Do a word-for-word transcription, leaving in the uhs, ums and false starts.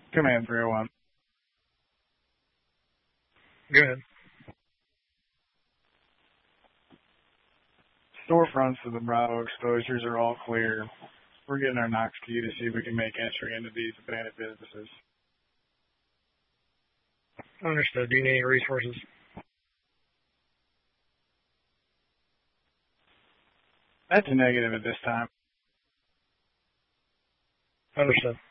Command three oh one. Go ahead. Storefronts of the Bravo exposures are all clear. We're getting our Knox key to see if we can make entry into these abandoned businesses. Understood. Do you need any resources? That's a negative at this time. Understood.